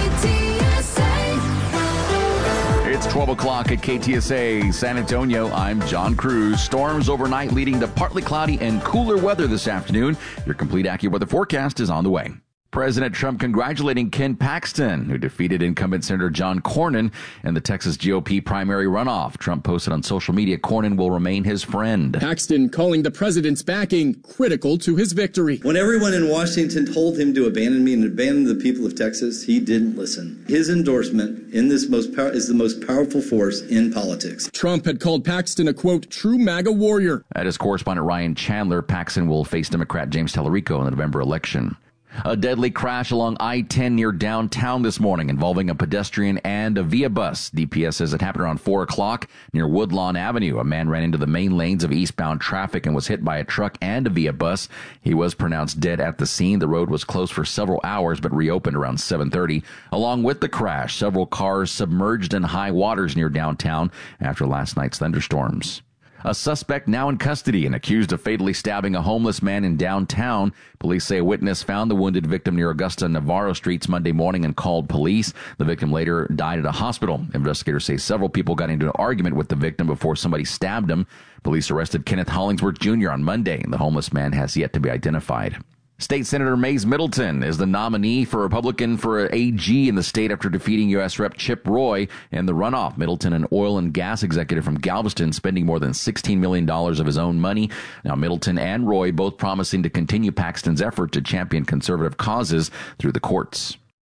It's twelve o'clock at K T S A San Antonio. I'm John Cruz. Storms overnight leading to partly cloudy and cooler weather this afternoon. Your complete AccuWeather forecast is on the way. President Trump congratulating Ken Paxton, who defeated incumbent Senator John Cornyn in the Texas G O P primary runoff. Trump posted on social media Cornyn will remain his friend. Paxton calling the president's backing critical to his victory. When everyone in Washington told him to abandon me and abandon the people of Texas, he didn't listen. His endorsement in this most pow- is the most powerful force in politics. Trump had called Paxton a, quote, true MAGA warrior. That is correspondent Ryan Chandler. Paxton will face Democrat James Tallarico in the November election. A deadly crash along I ten near downtown this morning involving a pedestrian and a Via bus. D P S says it happened around four o'clock near Woodlawn Avenue. A man ran into the main lanes of eastbound traffic and was hit by a truck and a Via bus. He was pronounced dead at the scene. The road was closed for several hours but reopened around seven thirty. Along with the crash, several cars submerged in high waters near downtown after last night's thunderstorms. A suspect now in custody and accused of fatally stabbing a homeless man in downtown. Police say a witness found the wounded victim near Augusta and Navarro Streets Monday morning and called police. The victim later died at a hospital. Investigators say several people got into an argument with the victim before somebody stabbed him. Police arrested Kenneth Hollingsworth Junior on Monday. The homeless man has yet to be identified. State Senator Mays Middleton is the nominee for Republican for A G in the state after defeating U S Rep Chip Roy in the runoff. Middleton, an oil and gas executive from Galveston, spending more than sixteen million dollars of his own money. Now, Middleton and Roy both promising to continue Paxton's effort to champion conservative causes through the courts.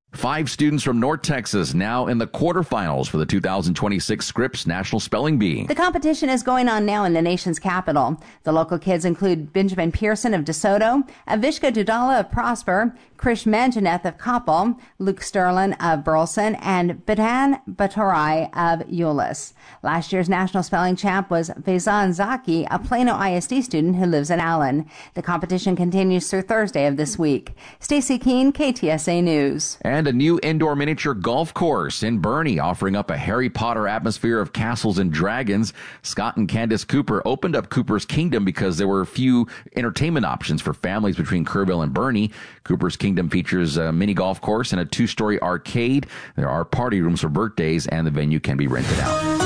Five students from North Texas now in the quarterfinals for the two thousand twenty-six Scripps National Spelling Bee. The competition is going on now in the nation's capital. The local kids include Benjamin Pearson of DeSoto, Avishka Dudala of Prosper, Krish Manjaneth of Koppel, Luke Sterlin of Burleson, and Bidan Batorai of Euless. Last year's national spelling champ was Faizan Zaki, a Plano I S D student who lives in Allen. The competition continues through Thursday of this week. Stacy Keene, K T S A News. And a new indoor miniature golf course in Bernie, offering up a Harry Potter atmosphere of castles and dragons. Scott and Candace Cooper opened up Cooper's Kingdom because there were few entertainment options for families between Kerrville and Bernie. Cooper's Kingdom features a mini golf course and a two-story arcade. There are party rooms for birthdays, and the venue can be rented out.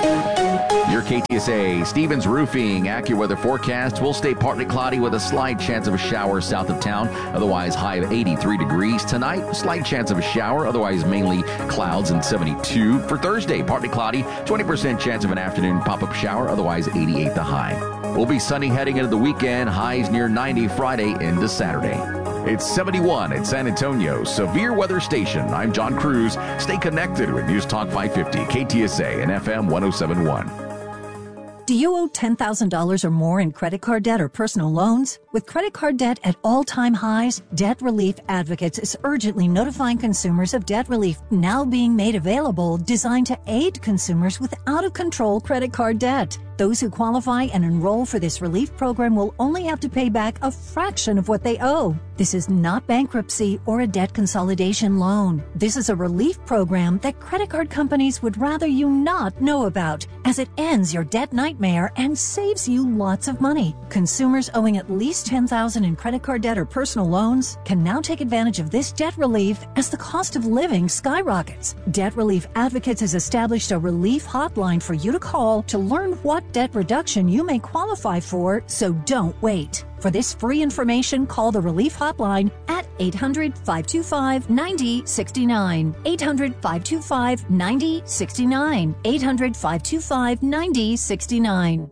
Your K T S A Stevens Roofing AccuWeather forecast will stay partly cloudy with a slight chance of a shower south of town. Otherwise, high of eighty-three degrees. Tonight, slight chance of a shower. Otherwise, mainly clouds and seventy-two. For Thursday, partly cloudy. twenty percent chance of an afternoon pop-up shower. Otherwise, eighty-eight the high. We'll be sunny heading into the weekend. Highs near ninety Friday into Saturday. It's seventy-one at San Antonio Severe Weather Station. I'm John Cruz. Stay connected with News Talk five fifty, K T S A and F M one oh seven point one. Do you owe ten thousand dollars or more in credit card debt or personal loans? With credit card debt at all-time highs, Debt Relief Advocates is urgently notifying consumers of debt relief now being made available, designed to aid consumers with out-of-control credit card debt. Those who qualify and enroll for this relief program will only have to pay back a fraction of what they owe. This is not bankruptcy or a debt consolidation loan. This is a relief program that credit card companies would rather you not know about, as it ends your debt nightmare and saves you lots of money. Consumers owing at least ten thousand dollars in credit card debt or personal loans can now take advantage of this debt relief as the cost of living skyrockets. Debt Relief Advocates has established a relief hotline for you to call to learn what debt reduction you may qualify for, so don't wait. For this free information, call the Relief Hotline at eight hundred, five two five, nine zero six nine, eight hundred, five two five, nine zero six nine, eight hundred, five two five, nine zero six nine.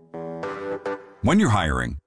When you're hiring,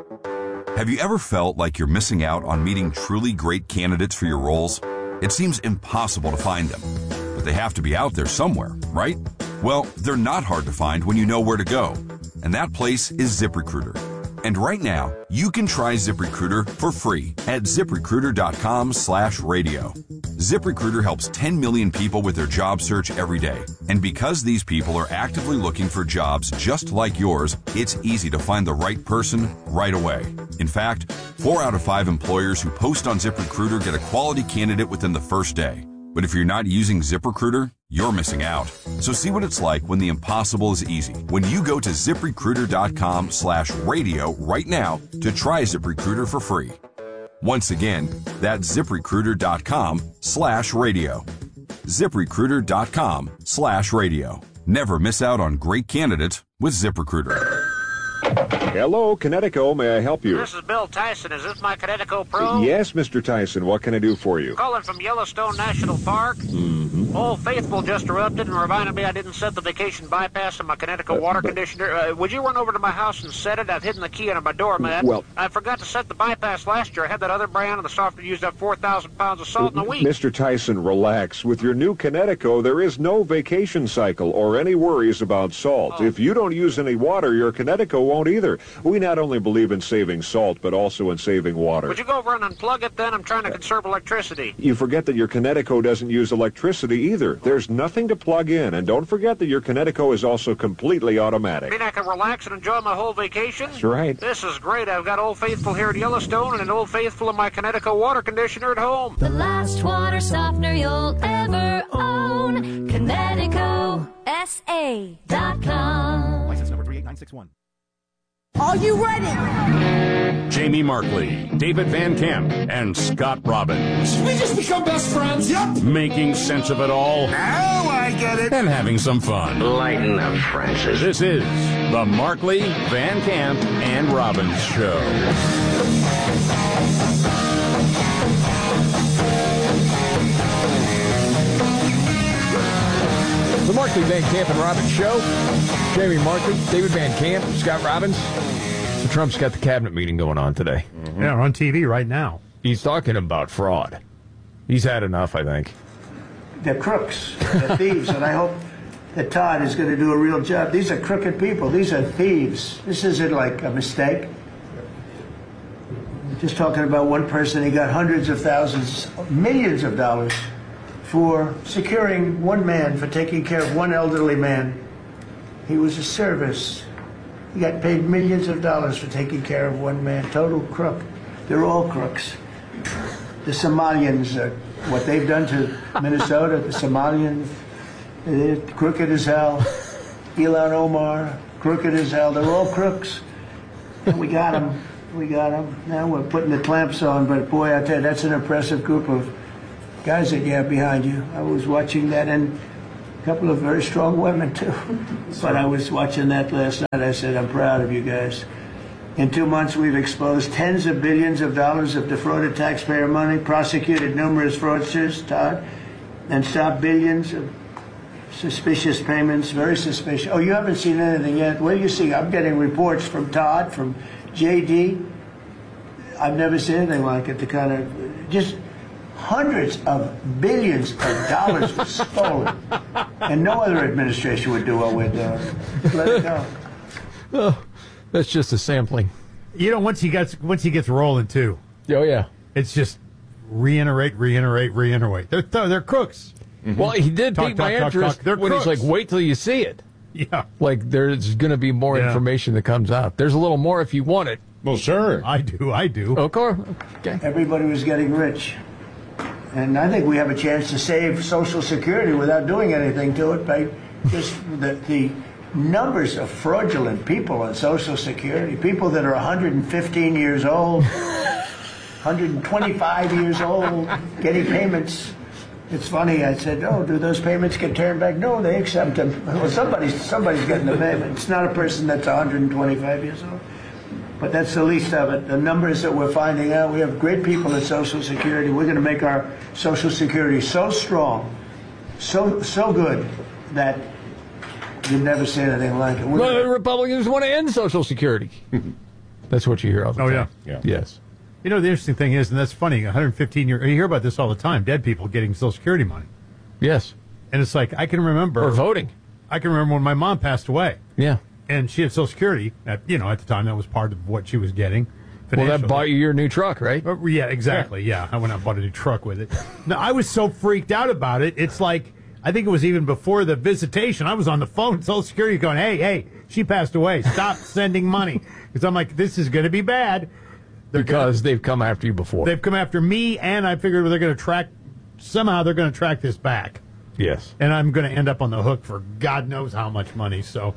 have you ever felt like you're missing out on meeting truly great candidates for your roles? It seems impossible to find them, but they have to be out there somewhere, right? Well, they're not hard to find when you know where to go, and that place is ZipRecruiter. And right now, you can try ZipRecruiter for free at ZipRecruiter.com slash radio. ZipRecruiter helps ten million people with their job search every day. And because these people are actively looking for jobs just like yours, it's easy to find the right person right away. In fact, four out of five employers who post on ZipRecruiter get a quality candidate within the first day. But if you're not using ZipRecruiter, you're missing out. So see what it's like when the impossible is easy. When you go to ZipRecruiter.com slash radio right now to try ZipRecruiter for free. Once again, that's ZipRecruiter.com slash radio. ZipRecruiter.com slash radio. Never miss out on great candidates with ZipRecruiter. Hello, Connecticut. May I help you? This is Bill Tyson. Is this my Connecticut Pro? Yes, Mister Tyson. What can I do for you? Calling from Yellowstone National Park. Mm-hmm. Old Faithful just erupted and reminded me I didn't set the vacation bypass on my Connecticut uh, water but, conditioner. Uh, would you run over to my house and set it? I've hidden the key under my doormat. Well, I forgot to set the bypass last year. I had that other brand, and the softener used up four thousand pounds of salt in a week. Mister Tyson, relax. With your new Connecticut, there is no vacation cycle or any worries about salt. Oh. If you don't use any water, your Connecticut won't either. We not only believe in saving salt, but also in saving water. Would you go over and unplug it then? I'm trying to conserve electricity. You forget that your Connecticut doesn't use electricity either. There's nothing to plug in. And don't forget that your Connecticut is also completely automatic. You mean I can relax and enjoy my whole vacation? That's right. This is great. I've got Old Faithful here at Yellowstone and an Old Faithful in my Connecticut water conditioner at home. The last water softener you'll ever own. Connecticut S A dot com. License number three eight nine six one. Are you ready? Jamie Markley, David Van Camp, and Scott Robbins. We just become best friends. Yep. Making sense of it all. Now I get it. And having some fun. Lighten up, Francis. This is the Markley, Van Camp, and Robbins Show. The Markley, Van Camp, and Robbins Show. Jamie Markley, David Van Camp, Scott Robbins. So Trump's got the cabinet meeting going on today. Mm-hmm. Yeah, on T V right now. He's talking about fraud. He's had enough, I think. They're crooks. They're thieves, and I hope that Todd is going to do a real job. These are crooked people. These are thieves. This isn't like a mistake. Just talking about one person, he got hundreds of thousands, millions of dollars for securing one man, for taking care of one elderly man. He was a service. He got paid millions of dollars for taking care of one man. Total crook. They're all crooks. The Somalians, uh, what they've done to Minnesota, the Somalians, they're crooked as hell. Ilhan Omar, crooked as hell. They're all crooks. And we got them. We got them. Now we're putting the clamps on, but boy, I tell you, that's an impressive group of guys that you have behind you. I was watching that, and a couple of very strong women, too. But I was watching that last night. I said, I'm proud of you guys. In two months, we've exposed tens of billions of dollars of defrauded taxpayer money, prosecuted numerous fraudsters, Todd, and stopped billions of suspicious payments, very suspicious. Oh, you haven't seen anything yet? Well, you see, I'm getting reports from Todd, from J D. I've never seen anything like it. The kind of, just hundreds of billions of dollars were stolen. And no other administration would do what we're doing. Let it go. Oh, that's just a sampling. You know, once he gets once he gets rolling too. Oh yeah, it's just reiterate, reiterate, reiterate. They're th- they're crooks. Mm-hmm. Well, he did talk, pique talk, my talk, interest talk. They're when crooks. he's like, "Wait till you see it." Yeah, like there's going to be more yeah. information that comes out. There's a little more if you want it. Well, sure, I do. I do. Okay. okay. Everybody was getting rich. And I think we have a chance to save Social Security without doing anything to it by just the, the numbers of fraudulent people on Social Security, people that are one hundred fifteen years old, one hundred twenty-five years old, getting payments. It's funny, I said, oh, do those payments get turned back? No, they accept them. Well, somebody's, somebody's getting the payment. It's not a person that's one hundred twenty-five years old. But that's the least of it. The numbers that we're finding out, we have great people at Social Security. We're going to make our Social Security so strong, so so good, that you've never seen anything like it. We're Well, gonna, the Republicans want to end Social Security. That's what you hear all the Oh, time. yeah. Yeah. Yes. You know, the interesting thing is, and that's funny, one hundred fifteen years, you hear about this all the time, dead people getting Social Security money. Yes. And it's like, I can remember. Or voting. I can remember when my mom passed away. Yeah. And she had Social Security. At, you know, at the time, that was part of what she was getting. Well, that bought you your new truck, right? Uh, yeah, exactly. Yeah. yeah. I went out and bought a new truck with it. No, I was so freaked out about it. It's like, I think it was even before the visitation. I was on the phone, Social Security, going, hey, hey, she passed away. Stop sending money. Because I'm like, this is going to be bad. They're because gonna, they've come after you before. They've come after me, and I figured they're going to track, somehow they're going to track this back. Yes. And I'm going to end up on the hook for God knows how much money. So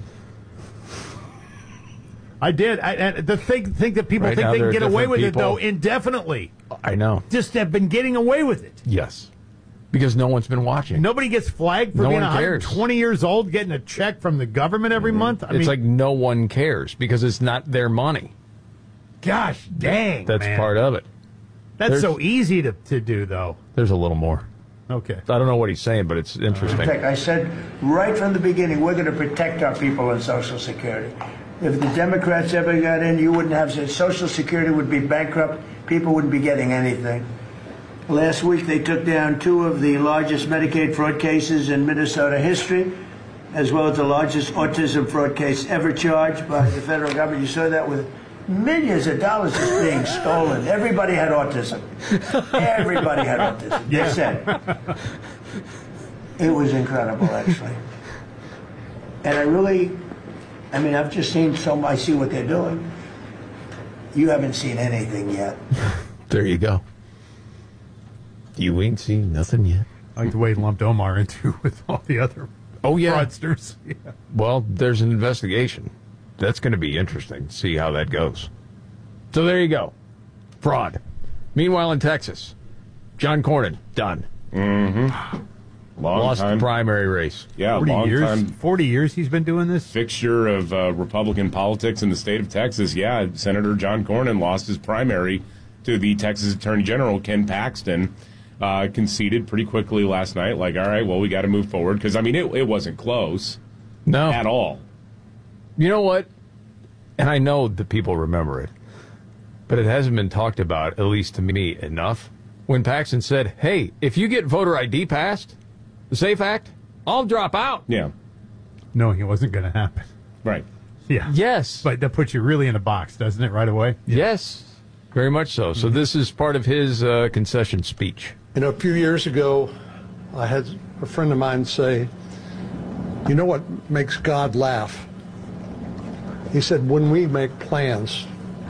I did. I, and the thing, think that people Right think now they can there are get away with different it, though, people. indefinitely. I know. Just have been getting away with it. Yes. Because no one's been watching. Nobody gets flagged for No being one one cares. hundred twenty years old, getting a check from the government every month. I it's mean, like no one cares because it's not their money. gosh dang, That's man. part of it. That's There's- so easy to, to do, though. There's a little more. Okay. I don't know what he's saying, but it's interesting. protect. I said right from the beginning, we're going to protect our people on Social Security. If the Democrats ever got in, you wouldn't have Social Security would be bankrupt. People wouldn't be getting anything. Last week, they took down two of the largest Medicaid fraud cases in Minnesota history, as well as the largest autism fraud case ever charged by the federal government. You saw that with millions of dollars is being stolen. Everybody had autism. Everybody had autism. They said. It was incredible, actually. And I really, I mean, I've just seen some, I see what they're doing. You haven't seen anything yet. There you go. You ain't seen nothing yet. I like the way he lumped Omar into with all the other oh, yeah. fraudsters. Yeah. Well, there's an investigation. That's going to be interesting to see how that goes. So there you go. Fraud. Meanwhile, in Texas, John Cornyn, done. Mm-hmm. Long Lost time. the primary race. Yeah, forty long years, time. forty years he's been doing this? Fixture of uh, Republican politics in the state of Texas. Yeah, Senator John Cornyn lost his primary to the Texas Attorney General, Ken Paxton. Uh, conceded pretty quickly last night, like, all right, well, we got to move forward. Because, I mean, it, it wasn't close. No. At all. You know what? And I know that people remember it, but it hasn't been talked about, at least to me, enough. when Paxton said, hey, if you get voter I D passed, the SAFE Act, I'll drop out. Yeah. No, it wasn't going to happen. Right. Yeah. Yes. But that puts you really in a box, doesn't it, right away? Yeah. Yes, very much so. So this is part of his uh, concession speech. You know, a few years ago, I had a friend of mine say, you know what makes God laugh? He said, when we make plans.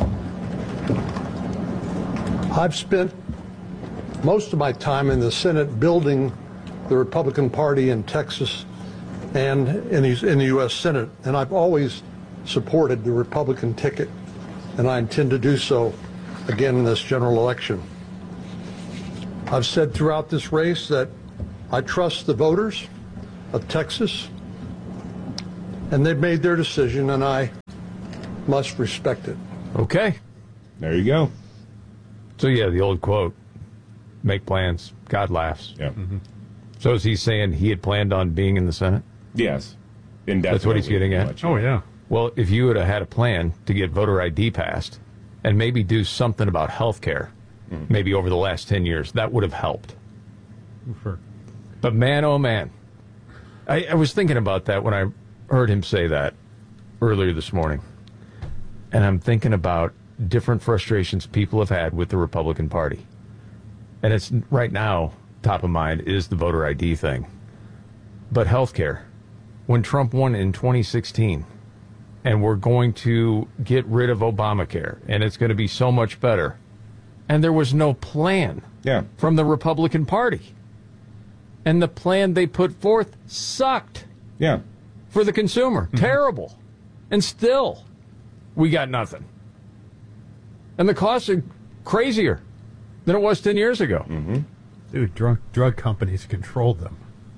I've spent most of my time in the Senate building the Republican Party in Texas and in the, in the U S Senate, and I've always supported the Republican ticket, and I intend to do so again in this general election. I've said throughout this race that I trust the voters of Texas, and they've made their decision, and I must respect it. Okay. There you go. So, yeah, the old quote, make plans, God laughs. Yeah. Mm-hmm. So is he saying he had planned on being in the Senate? Yes. That's what he's getting at? Oh, yeah. Well, if you would have had a plan to get voter I D passed and maybe do something about health care, mm. maybe over the last ten years, that would have helped. For- But man, oh man, I, I was thinking about that when I heard him say that earlier this morning. And I'm thinking about different frustrations people have had with the Republican Party. And it's right now, top of mind, is the voter I D thing. But healthcare, when Trump won in twenty sixteen, and we're going to get rid of Obamacare, and it's going to be so much better, and there was no plan yeah. from the Republican Party. And the plan they put forth sucked. Yeah. For the consumer. Mm-hmm. Terrible. And still, we got nothing. And the costs are crazier than it was ten years ago. Mm-hmm. Dude, drug, drug companies control them.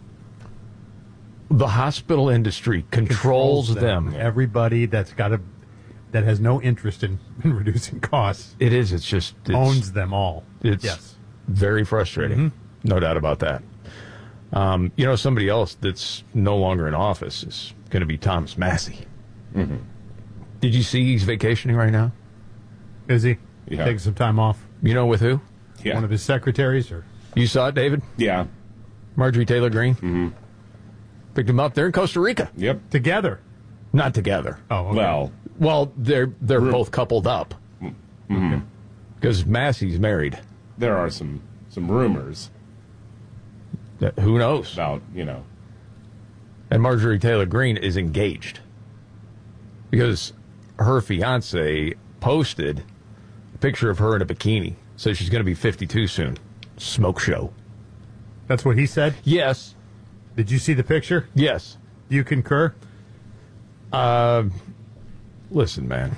The hospital industry controls, controls them. them. Everybody that's got a that has no interest in, in reducing costs. It is. It's just it's, owns them all. It's yes. very frustrating. Mm-hmm. No doubt about that. Um, you know, somebody else that's no longer in office is going to be Thomas Massie. Mm-hmm. Did you see he's vacationing right now? Is he? Yeah. Taking some time off? You know with who? Yeah. One of his secretaries? Or You saw it, David? Yeah. Marjorie Taylor Greene? Mm-hmm. Picked him up there in Costa Rica. Yep. Together? Not together. Oh, okay. Well. Well, they're they're Room. both coupled up. Mm-hmm. Because Massie's married. There are some, some rumors. That, who knows? About, you know. And Marjorie Taylor Greene is engaged. Because her fiance posted a picture of her in a bikini. Says she's going to be fifty-two soon. Smoke show. That's what he said? Yes. Did you see the picture? Yes. Do you concur? Uh, listen, man.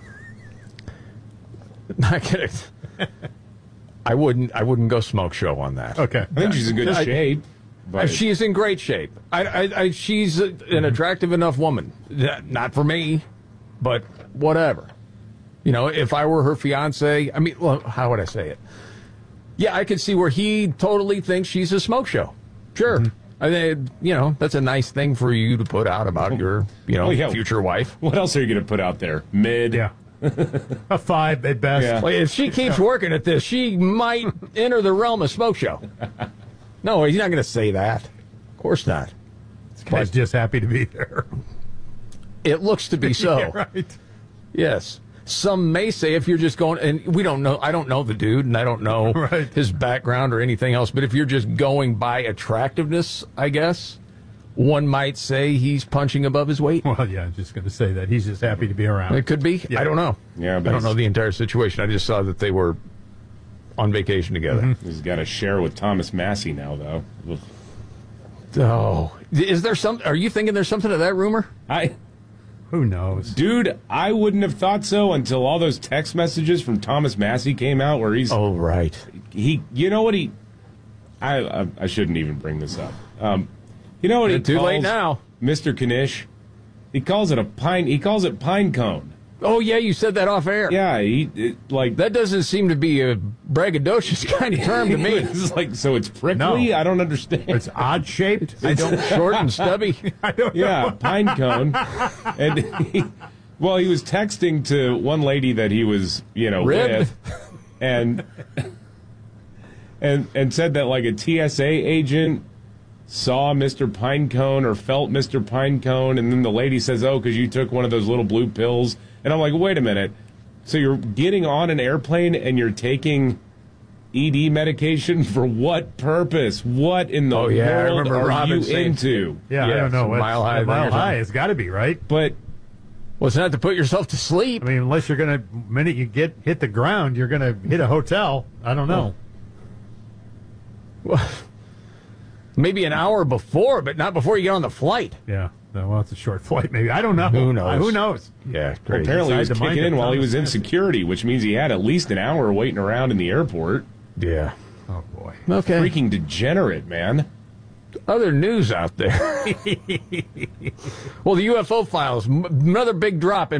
Not kidding. I wouldn't. I wouldn't go smoke show on that. Okay. I think she's in good I, shape. But she is in great shape. I, I, I, she's a, an attractive enough woman. Not for me, but whatever. You know, if I were her fiance, I mean, well, how would I say it? Yeah, I could see where he totally thinks she's a smoke show. Sure. Mm-hmm. I mean, you know, that's a nice thing for you to put out about your, you know, oh, yeah. future wife. What else are you going to put out there? Mid? Yeah. A five at best. Yeah. Well, if she keeps working at this, she might enter the realm of smoke show. No, he's not going to say that. Of course not. This guy's but just happy to be there. It looks to be so. Yeah, right. Yes. Some may say if you're just going, and we don't know, I don't know the dude, and I don't know right. his background or anything else, but if you're just going by attractiveness, I guess, one might say he's punching above his weight. Well, yeah, I'm just going to say that. He's just happy to be around. It could be. Yeah. I don't know. Yeah, but I don't know the entire situation. I just saw that they were on vacation together. Mm-hmm. He's got to share with Thomas Massie now, though. Ugh. Oh. Is there some, are you thinking there's something to that rumor? I... Who knows? Dude, I wouldn't have thought so until all those text messages from Thomas Massie came out where he's... Oh, right. He, you know what he... I I, I shouldn't even bring this up. Um, you know what he Too calls late now. Mister Knish? He calls it a pine... He calls it pine cone. Oh, yeah, you said that off air. Yeah, he... It, like... That doesn't seem to be a braggadocious kind of term to me. It's like, so it's prickly? No. I don't understand. It's odd-shaped? I don't... Short and stubby? I don't yeah, know. pine cone. And he, well, he was texting to one lady that he was, you know, Ribbed? with, and and and said that like a T S A agent saw Mister Pinecone or felt Mister Pinecone, and then the lady says, "Oh, because you took one of those little blue pills." And I'm like, "Wait a minute. So you're getting on an airplane and you're taking E D medication for what purpose? What in the oh, yeah, I world remember are Robin you saying, into?" Yeah, yeah I don't know. Mile High. Mile High. It's got to be, right? But well, it's not to put yourself to sleep. I mean, unless you're going to, the minute you get hit the ground, you're going to hit a hotel. I don't know. Well, maybe an hour before, but not before you get on the flight. Yeah. No, well, it's a short flight, maybe. I don't know. Who knows? Uh, who knows? Yeah, well, apparently he was kicking in while he was in security, which means he had at least an hour waiting around in the airport. Yeah. Oh, boy. Okay. Freaking degenerate, man. Other news out there. Well, the U F O files, m- another big drop in